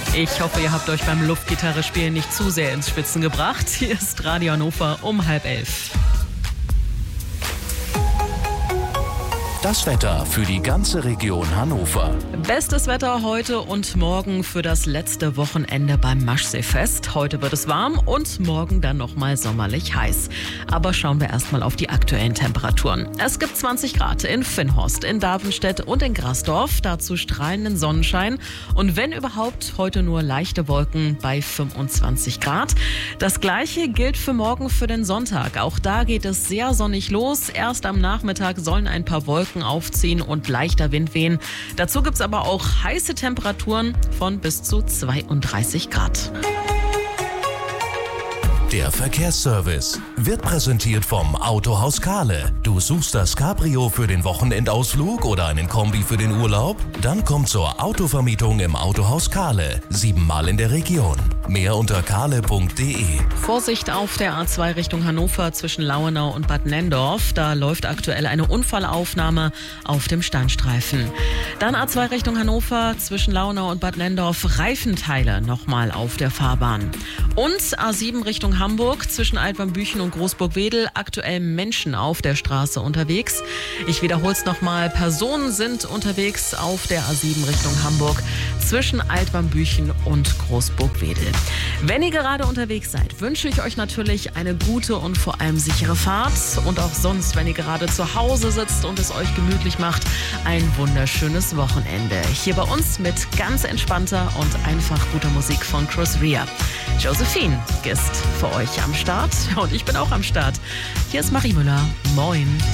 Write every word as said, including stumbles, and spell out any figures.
Ich hoffe, ihr habt euch beim Luftgitarre-Spielen nicht zu sehr ins Schwitzen gebracht. Hier ist Radio Hannover um halb elf. Das Wetter für die ganze Region Hannover. Bestes Wetter heute und morgen für das letzte Wochenende beim Maschseefest. Heute wird es warm und morgen dann nochmal sommerlich heiß. Aber schauen wir erstmal auf die aktuellen Temperaturen. Es gibt zwanzig Grad in Finnhorst, in Davenstedt und in Grasdorf. Dazu strahlenden Sonnenschein. Und wenn überhaupt, heute nur leichte Wolken bei fünfundzwanzig Grad. Das Gleiche gilt für morgen für den Sonntag. Auch da geht es sehr sonnig los. Erst am Nachmittag sollen ein paar Wolken aufziehen und leichter Wind wehen. Dazu gibt es aber auch heiße Temperaturen von bis zu zweiunddreißig Grad. Der Verkehrsservice wird präsentiert vom Autohaus Kahle. Du suchst das Cabrio für den Wochenendausflug oder einen Kombi für den Urlaub? Dann komm zur Autovermietung im Autohaus Kahle. Siebenmal in der Region. Mehr unter kahle punkt de. Vorsicht auf der A zwei Richtung Hannover zwischen Lauenau und Bad Nenndorf. Da läuft aktuell eine Unfallaufnahme auf dem Standstreifen. Dann A zwei Richtung Hannover zwischen Lauenau und Bad Nenndorf. Reifenteile nochmal auf der Fahrbahn. Und A sieben Richtung Hamburg zwischen Altwarmbüchen und Großburg-Wedel. Aktuell Menschen auf der Straße unterwegs. Ich wiederhole es nochmal. Personen sind unterwegs auf der A sieben Richtung Hamburg zwischen Altwarmbüchen und Großburg-Wedel. Wenn ihr gerade unterwegs seid, wünsche ich euch natürlich eine gute und vor allem sichere Fahrt. Und auch sonst, wenn ihr gerade zu Hause sitzt und es euch gemütlich macht, ein wunderschönes Wochenende. Hier bei uns mit ganz entspannter und einfach guter Musik von Chris Rea. Josephine ist für euch am Start und ich bin auch am Start. Hier ist Marie Müller. Moin.